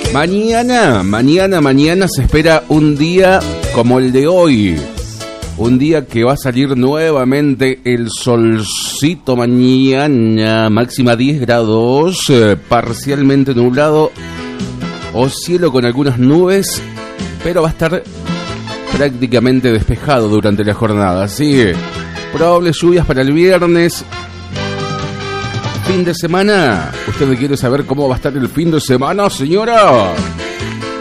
Mañana se espera un día como el de hoy. Un día que va a salir nuevamente el solcito mañana. Máxima 10 grados, parcialmente nublado o cielo con algunas nubes, pero va a estar prácticamente despejado durante la jornada. Así, probables lluvias para el viernes. Fin de semana. ¿Usted quiere saber cómo va a estar el fin de semana, señora?